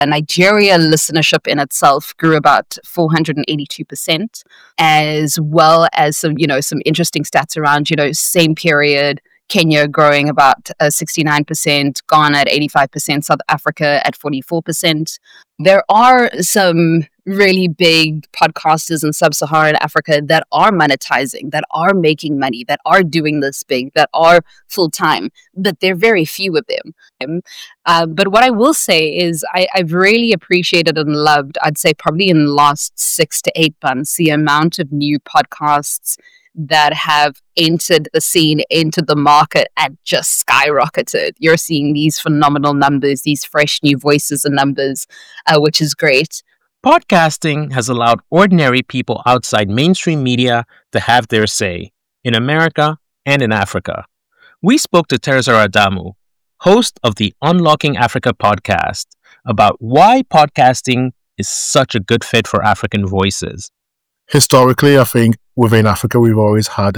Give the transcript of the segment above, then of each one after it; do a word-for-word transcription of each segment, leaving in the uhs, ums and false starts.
Nigeria listenership in itself grew about four hundred eighty-two percent, as well as some, you know, some interesting stats around, you know, same period, Kenya growing about uh, sixty-nine percent, Ghana at eighty-five percent, South Africa at forty-four percent. There are some really big podcasters in sub-Saharan Africa that are monetizing, that are making money, that are doing this big, that are full-time, but there are very few of them. Uh, but what I will say is I, I've really appreciated and loved, I'd say probably in the last six to eight months, the amount of new podcasts that have entered the scene, entered the market, and just skyrocketed. You're seeing these phenomenal numbers, these fresh new voices and numbers, uh, which is great. Podcasting has allowed ordinary people outside mainstream media to have their say in America and in Africa. We spoke to Terza Adamu, host of the Unlocking Africa podcast, about why podcasting is such a good fit for African voices. Historically, I think within Africa, we've always had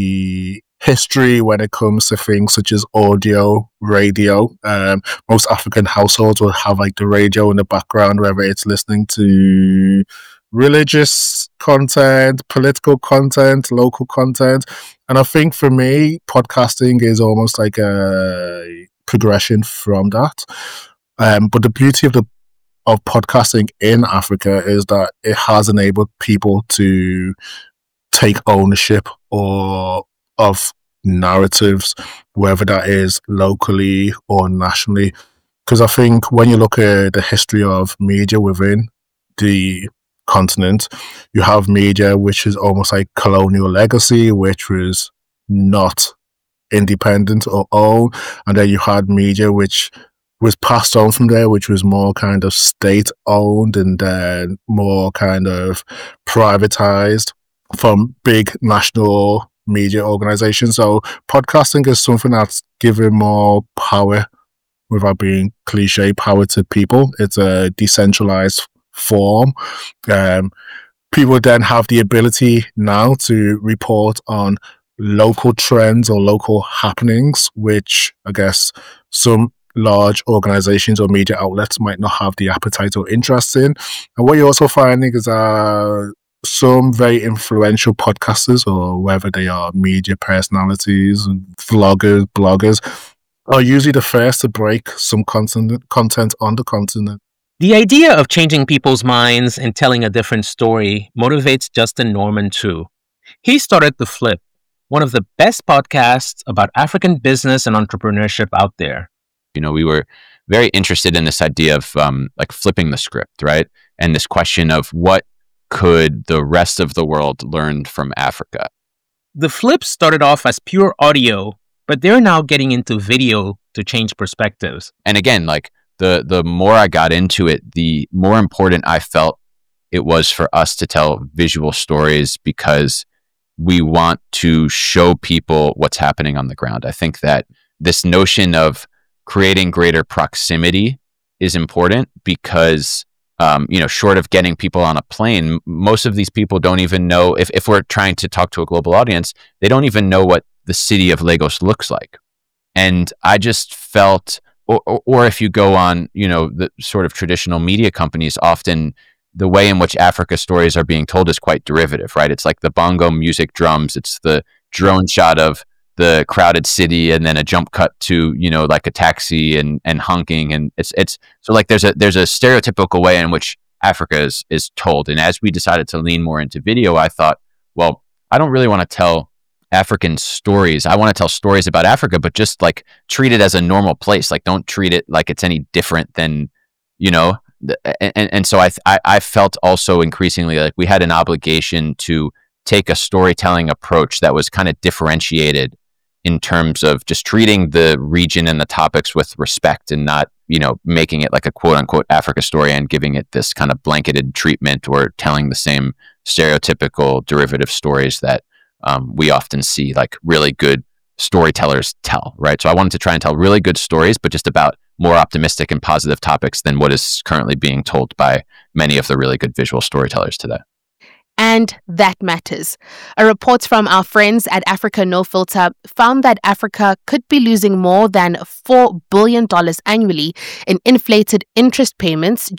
a history when it comes to things such as audio, radio. Um, most African households will have like the radio in the background, whether it's listening to religious content, political content, local content. And I think for me, podcasting is almost like a progression from that. Um, but the beauty of the of podcasting in Africa is that it has enabled people to take ownership or of narratives, whether that is locally or nationally. Because I think when you look at the history of media within the continent, you have media which is almost like colonial legacy, which was not independent or owned, and then you had media which was passed on from there, which was more kind of state owned and then more kind of privatized from big national media organizations. So podcasting is something that's given more power, without being cliche, power to people. It's a decentralized form. Um, people then have the ability now to report on local trends or local happenings, which I guess some large organizations or media outlets might not have the appetite or interest in. And what you're also finding is uh, some very influential podcasters, or whether they are media personalities, vloggers, bloggers, are usually the first to break some content, content on the continent. The idea of changing people's minds and telling a different story motivates Justin Norman too. He started The Flip, one of the best podcasts about African business and entrepreneurship out there. You know, we were very interested in this idea of um, like flipping the script, right? And this question of what could the rest of the world learn from Africa? The Flip started off as pure audio, but they're now getting into video to change perspectives. And again, like the the more I got into it, the more important I felt it was for us to tell visual stories, because we want to show people what's happening on the ground. I think that this notion of creating greater proximity is important because, um, you know, short of getting people on a plane, most of these people don't even know, if, if we're trying to talk to a global audience, they don't even know what the city of Lagos looks like. And I just felt, or, or, or if you go on, you know, the sort of traditional media companies, often the way in which Africa stories are being told is quite derivative, right? It's like the bongo music drums, it's the drone shot of the crowded city, and then a jump cut to, you know, like a taxi and, and honking. And it's, it's, so like there's a, there's a stereotypical way in which Africa is, is told. And as we decided to lean more into video, I thought, well, I don't really want to tell African stories. I want to tell stories about Africa, but just like treat it as a normal place. Like don't treat it like it's any different than, you know, the, and, and so I, I, I felt also increasingly like we had an obligation to take a storytelling approach that was kind of differentiated in terms of just treating the region and the topics with respect, and not, you know, making it like a quote unquote Africa story and giving it this kind of blanketed treatment, or telling the same stereotypical derivative stories that um, we often see like really good storytellers tell, right? So I wanted to try and tell really good stories, but just about more optimistic and positive topics than what is currently being told by many of the really good visual storytellers today. And that matters. A report from our friends at Africa No Filter found that Africa could be losing more than four billion dollars annually in inflated interest payments